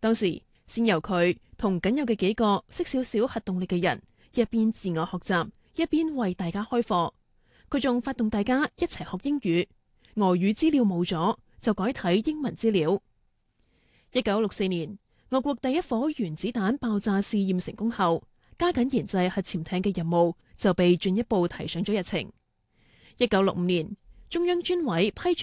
當時先由佢同僅有嘅幾個識少少核動力嘅人，一邊自我學習，一邊為大家開課。佢仲發動大家一齊學英語，俄語資料冇咗就改睇英文資料。1964年，俄國第一顆原子彈爆炸試驗成功後，加緊研製核潛艇嘅任務就被進一步提上咗日程。1965年，中央專委批准